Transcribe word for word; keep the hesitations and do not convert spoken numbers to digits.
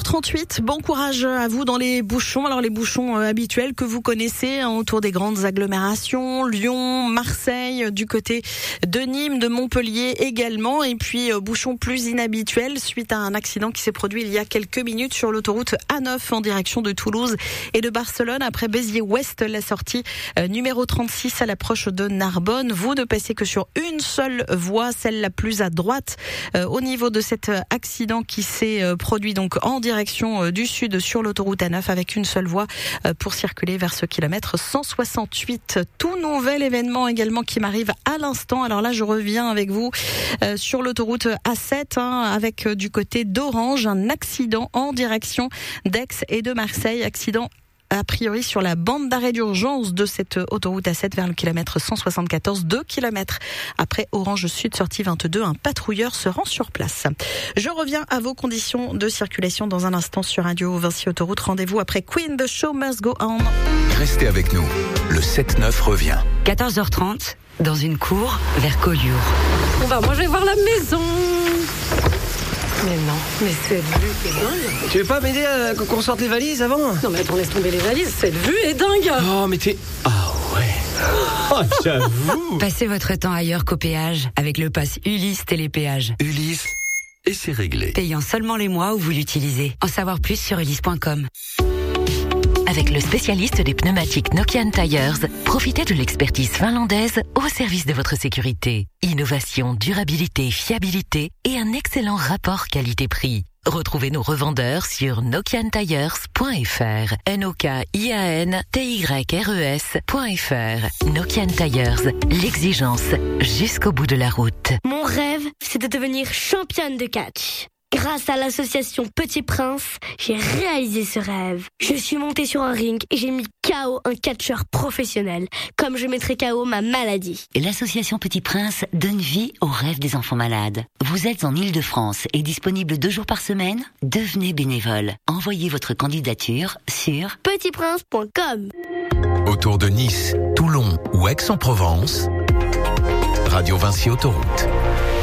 trente-huit, bon courage à vous dans les bouchons. Alors les bouchons euh, habituels que vous connaissez hein, autour des grandes agglomérations, Lyon, Marseille, du côté de Nîmes, de Montpellier également. Et puis euh, bouchons plus inhabituels suite à un accident qui s'est produit il y a quelques minutes sur l'autoroute A neuf en direction de Toulouse et de Barcelone après Béziers-Ouest, la sortie euh, numéro trente-six à l'approche de Narbonne. Vous ne passez que sur une seule voie, celle la plus à droite euh, au niveau de cet accident qui s'est euh, produit donc en direction euh, du sud sur l'autoroute A neuf avec une seule voie euh, pour circuler vers ce kilomètre cent soixante-huit. Tout nouvel événement également qui m'arrive à l'instant. Alors là, je reviens avec vous euh, sur l'autoroute A sept hein, avec euh, du côté d'Orange un accident en direction d'Aix et de Marseille. Accident a priori sur la bande d'arrêt d'urgence de cette autoroute A sept vers le kilomètre cent soixante-quatorze, deux kilomètres après Orange Sud, sortie vingt-deux. Un patrouilleur se rend sur place. Je reviens à vos conditions de circulation dans un instant sur Radio Vinci Autoroute. Rendez-vous après Queen, The Show Must Go On. Restez avec nous, le sept neuf revient. quatorze heures trente, dans une cour vers Collioure. Bon bah moi je vais voir la maison. Mais non, mais cette vue est dingue. Tu veux pas m'aider à qu'on sorte les valises avant? Non mais attends, laisse tomber les valises, cette vue est dingue. Oh mais t'es... Ah ouais. Oh j'avoue. Passez votre temps ailleurs qu'au péage avec le pass Ulysse Télépéage. Ulysse, et c'est réglé. Payant seulement les mois où vous l'utilisez. En savoir plus sur ulysse point com. Avec le spécialiste des pneumatiques Nokian Tires, profitez de l'expertise finlandaise au service de votre sécurité. Innovation, durabilité, fiabilité et un excellent rapport qualité-prix. Retrouvez nos revendeurs sur nokian tires point f r. N O K I A N T Y R E S point f r. Nokian Tires, l'exigence jusqu'au bout de la route. Mon rêve, c'est de devenir championne de catch. Grâce à l'association Petit Prince, j'ai réalisé ce rêve. Je suis montée sur un ring et j'ai mis K O un catcheur professionnel, comme je mettrai K O ma maladie. L'association Petit Prince donne vie aux rêves des enfants malades. Vous êtes en Île-de-France et disponible deux jours par semaine? Devenez bénévole. Envoyez votre candidature sur petit prince point com. Autour de Nice, Toulon ou Aix-en-Provence, Radio Vinci Autoroute.